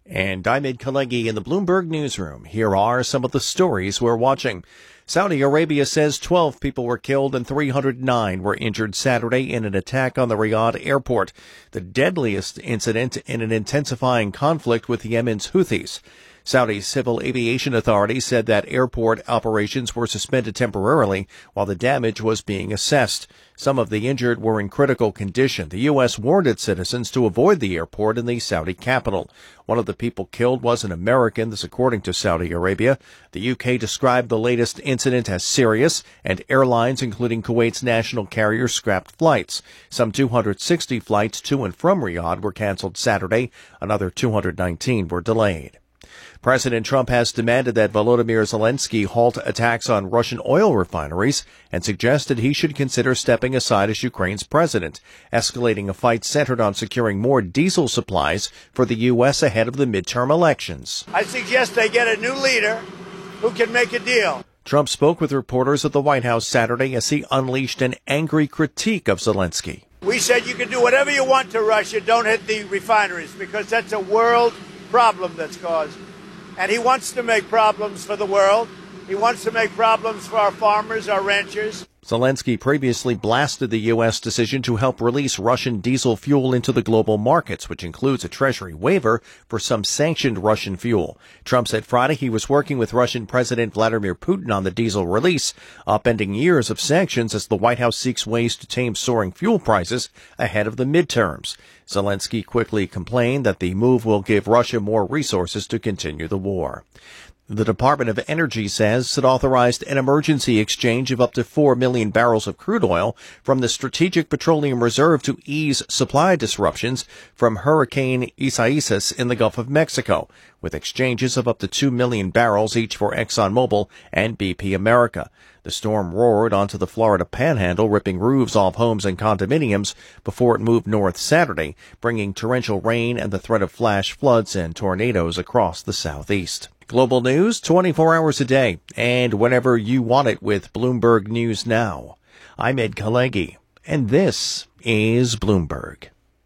And I'm Ed Kalegi in the Bloomberg Newsroom. Here are some of the stories we're watching. Saudi Arabia says 12 people were killed and 309 were injured Saturday in an attack on the Riyadh airport, the deadliest incident in an intensifying conflict with Yemen's Houthis. Saudi Civil Aviation Authority said that airport operations were suspended temporarily while the damage was being assessed. Some of the injured were in critical condition. The U.S. warned its citizens to avoid the airport in the Saudi capital. One of the people killed was an American, this according to Saudi Arabia. The U.K. described the latest incident as serious, and airlines, including Kuwait's national carrier, scrapped flights. Some 260 flights to and from Riyadh were canceled Saturday. Another 219 were delayed. President Trump has demanded that Volodymyr Zelensky halt attacks on Russian oil refineries and suggested he should consider stepping aside as Ukraine's president, escalating a fight centered on securing more diesel supplies for the U.S. ahead of the midterm elections. I suggest they get a new leader who can make a deal. Trump spoke with reporters at the White House Saturday as he unleashed an angry critique of Zelensky. We said you can do whatever you want to Russia, don't hit the refineries, because that's a world problem that's caused. And he wants to make problems for the world. He wants to make problems for our farmers, our ranchers. Zelensky previously blasted the U.S. decision to help release Russian diesel fuel into the global markets, which includes a Treasury waiver for some sanctioned Russian fuel. Trump said Friday he was working with Russian President Vladimir Putin on the diesel release, upending years of sanctions as the White House seeks ways to tame soaring fuel prices ahead of the midterms. Zelensky quickly complained that the move will give Russia more resources to continue the war. The Department of Energy says it authorized an emergency exchange of up to 4 million barrels of crude oil from the Strategic Petroleum Reserve to ease supply disruptions from Hurricane Isaias in the Gulf of Mexico, with exchanges of up to 2 million barrels each for ExxonMobil and BP America. The storm roared onto the Florida Panhandle, ripping roofs off homes and condominiums before it moved north Saturday, bringing torrential rain and the threat of flash floods and tornadoes across the southeast. Global news 24 hours a day and whenever you want it with Bloomberg News Now. I'm Ed Kalegi, and this is Bloomberg.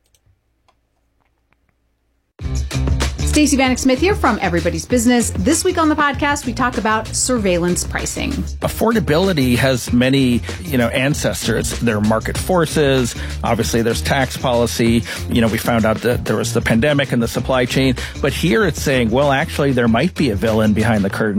Stacey Vanek Smith here from Everybody's Business. This week on the podcast, we talk about surveillance pricing. Affordability has many, ancestors. There are market forces. Obviously, there's tax policy. We found out that there was the pandemic and the supply chain. But here it's saying, well, actually, there might be a villain behind the curtain.